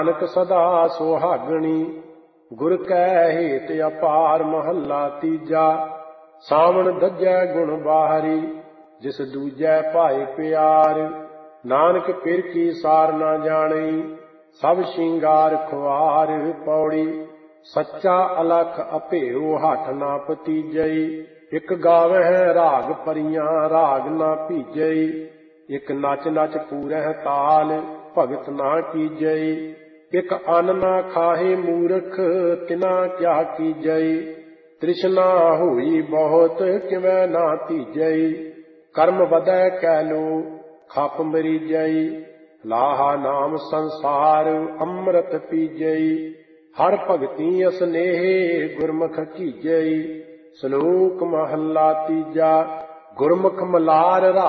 ਨਾਨਕ ਸਦਾ ਸੁਹਾਗਣੀ ਗੁਰ ਕੈ ਹੇਤ ਅਪਾਰ। ਮਹੱਲਾ ਤੀਜਾ। ਸਾਵਣ ਦੱਜੈ ਗੁਣ ਬਾਹਰੀ ਜਿਸ ਦੂਜੈ ਭਾਏ ਪਿਆਰ। ਨਾਨਕ ਪਿਰ ਕੀ ਸਾਰ ਨਾ ਜਾਣਈ ਸਭ ਸ਼ਿੰਗਾਰ ਖੁਆਰ। ਪੌੜੀ। ਸੱਚਾ ਅਲਖ ਅਭੇਉ ਹੱਠ ਨਾ ਭਤੀਜਈ। ਇਕ ਗਾਵਹਿ ਰਾਗ ਪਰੀਆਂ ਰਾਗ ਨਾ ਭੀਜਈ। ਇਕ ਨਚ ਨਚ ਪੂਰਹਿ ਤਾਲ ਭਗਤ ਨਾ ਕੀਜਈ। ਇਕ ਅੰਨ ਨਾ ਖਾਹੇ ਮੂਰਖ ਤਿਨਾ ਕਿਆ ਕੀਜਈ। ਤ੍ਰਿਸ਼ਨਾ ਹੋਈ ਬਹੁਤ ਕਿਵੈ ਨਾ ਧੀਜਈ। ਕਰਮ ਵਧੈ ਕੈ ਲੋ ਖਪ ਮਰੀਜਈ। ਲਾਹਾ ਨਾਮ ਸੰਸਾਰ ਅੰਮ੍ਰਿਤ ਪੀਜਈ। ਹਰ ਭਗਤੀ ਅਸਨੇਹ ਗੁਰਮੁਖ ਕੀਜਈ। ਸ਼ਲੋਕ ਮਹੱਲਾ ਤੀਜਾ। ਗੁਰਮੁਖ ਮਲਾਰ